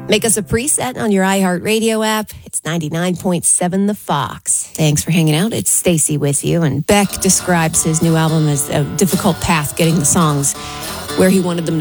Make us a preset on your iHeartRadio app. It's 99.7 The Fox. Thanks for hanging out. It's Stacy with you. And Beck describes his new album as a difficult path getting the songs where he wanted them to